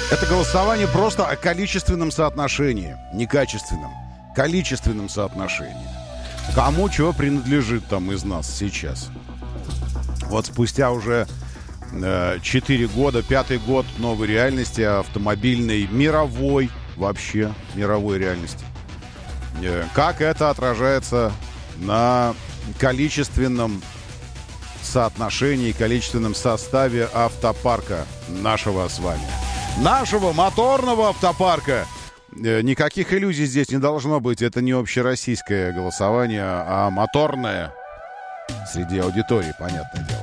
Это голосование просто о количественном соотношении, не качественном, количественном соотношении. Кому чего принадлежит там из нас сейчас. Вот спустя уже 4 года, 5-й год новой реальности автомобильной, мировой вообще, мировой реальности. Как это отражается на количественном соотношении, количественном составе автопарка нашего с вами. Нашего моторного автопарка. Никаких иллюзий здесь не должно быть. Это не общероссийское голосование, а моторное среди аудитории, понятное дело.